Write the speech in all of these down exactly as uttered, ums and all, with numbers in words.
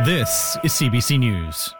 This is C B C News.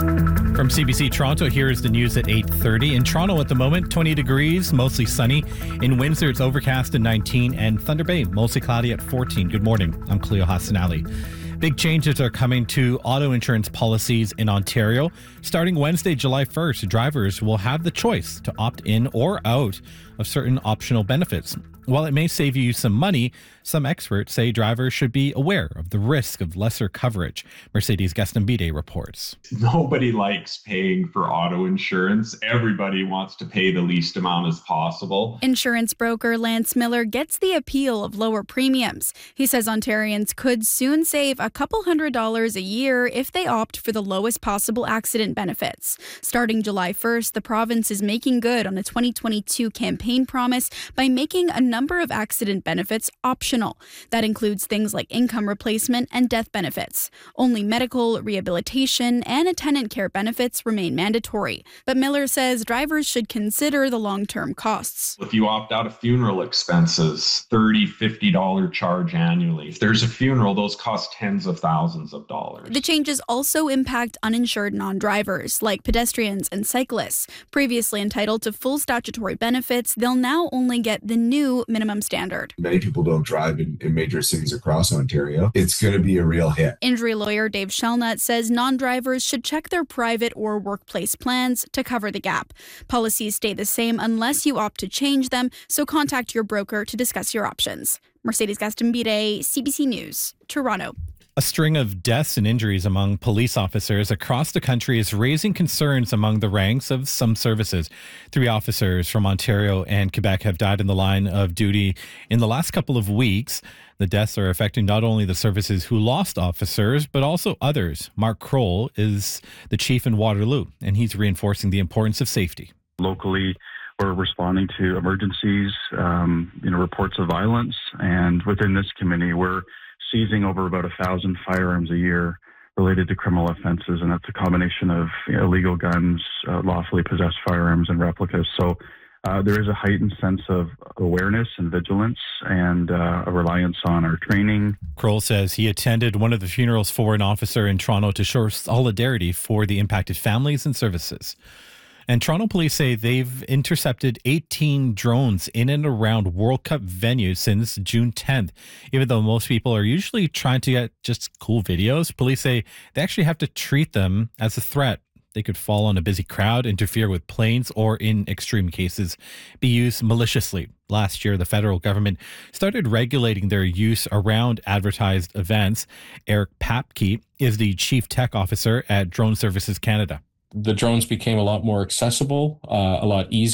From C B C Toronto, here is the news at eight thirty. In Toronto at the moment, twenty degrees, mostly sunny. In Windsor, it's overcast at nineteen, and Thunder Bay, mostly cloudy at fourteen. Good morning. I'm Cleo Hassanali. Big changes are coming to auto insurance policies in Ontario. Starting Wednesday, July first, drivers will have the choice to opt in or out of certain optional benefits. While it may save you some money, some experts say drivers should be aware of the risk of lesser coverage. Mercedes Gastambide reports. Nobody likes paying for auto insurance. Everybody wants to pay the least amount as possible. Insurance broker Lance Miller gets the appeal of lower premiums. He says Ontarians could soon save a couple hundred dollars a year if they opt for the lowest possible accident benefits. Starting July first, the province is making good on a twenty twenty-two campaign promise by making a number of accident benefits optional. That includes things like income replacement and death benefits. Only medical, rehabilitation, and attendant care benefits remain mandatory. But Miller says drivers should consider the long-term costs. If you opt out of funeral expenses, thirty dollars, fifty dollars charge annually. If there's a funeral, those cost tens of thousands of dollars. The changes also impact uninsured non-drivers, like pedestrians and cyclists. Previously entitled to full statutory benefits, they'll now only get the new minimum standard. Many people don't drive in, in major cities across Ontario. It's going to be a real hit. Injury lawyer Dave Shelnut says non-drivers should check their private or workplace plans to cover the gap. Policies stay the same unless you opt to change them, so contact your broker to discuss your options. Mercedes Gastambide, C B C News, Toronto. A string of deaths and injuries among police officers across the country is raising concerns among the ranks of some services. Three officers from Ontario and Quebec have died in the line of duty in the last couple of weeks. The deaths are affecting not only the services who lost officers, but also others. Mark Kroll is the chief in Waterloo, and he's reinforcing the importance of safety. Locally, we're responding to emergencies, um, you know, reports of violence, and within this committee, we're seizing over about a thousand firearms a year related to criminal offenses, and that's a combination of you know, illegal guns, uh, lawfully possessed firearms, and replicas. So uh, there is a heightened sense of awareness and vigilance and uh, a reliance on our training. Kroll says he attended one of the funerals for an officer in Toronto to show solidarity for the impacted families and services. And Toronto police say they've intercepted eighteen drones in and around World Cup venues since June tenth. Even though most people are usually trying to get just cool videos, police say they actually have to treat them as a threat. They could fall on a busy crowd, interfere with planes, or in extreme cases, be used maliciously. Last year, the federal government started regulating their use around advertised events. Eric Papke is the chief tech officer at Drone Services Canada. The drones became a lot more accessible, uh, a lot easier.